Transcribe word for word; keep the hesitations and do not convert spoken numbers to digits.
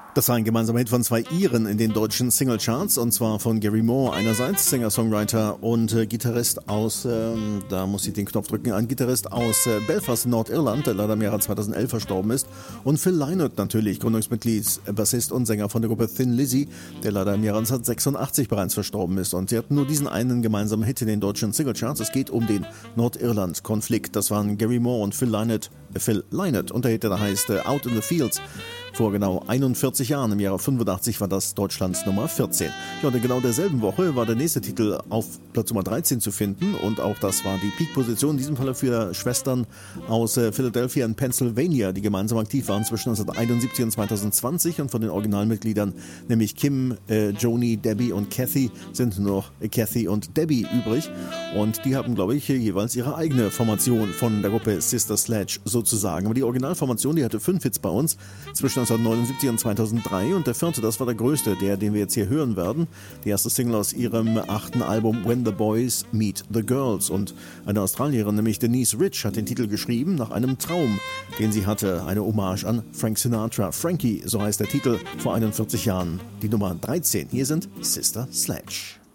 Das war ein gemeinsamer Hit von zwei Iren in den deutschen Singlecharts, und zwar von Gary Moore einerseits, Singer-Songwriter und äh, Gitarrist aus, äh, da muss ich den Knopf drücken, ein Gitarrist aus äh, Belfast, Nordirland, der leider im Jahre zweitausendelf verstorben ist, und Phil Lynott natürlich, Gründungsmitglied, Bassist und Sänger von der Gruppe Thin Lizzy, der leider im Jahre neunzehnhundertsechsundachtzig bereits verstorben ist, und sie hatten nur diesen einen gemeinsamen Hit in den deutschen Singlecharts. Es geht um den Nordirland-Konflikt. Das waren Gary Moore und Phil Lynott, äh, Phil Lynott, und der Hit, der heißt äh, Out in the Fields. Vor genau einundvierzig Jahren, im Jahre fünfundachtzig, war das Deutschlands Nummer vierzehn. Ja, und in genau derselben Woche war der nächste Titel auf Platz Nummer dreizehn zu finden, und auch das war die Peak-Position, in diesem Fall für Schwestern aus äh, Philadelphia und Pennsylvania, die gemeinsam aktiv waren zwischen neunzehnhunderteinundsiebzig und zweitausendzwanzig, und von den Originalmitgliedern, nämlich Kim, äh, Joni, Debbie und Kathy, sind nur noch äh, Kathy und Debbie übrig, und die haben, glaube ich, jeweils ihre eigene Formation von der Gruppe Sister Sledge sozusagen. Aber die Originalformation, die hatte fünf Hits bei uns zwischen neunzehnhundertneunundsiebzig und zweitausenddrei, und der vierte, das war der größte, der, den wir jetzt hier hören werden. Die erste Single aus ihrem achten Album When the Boys Meet the Girls, und eine Australierin, nämlich Denise Rich, hat den Titel geschrieben nach einem Traum, den sie hatte, eine Hommage an Frank Sinatra. Frankie, so heißt der Titel, vor einundvierzig Jahren, die Nummer dreizehn. Hier sind Sister Sledge.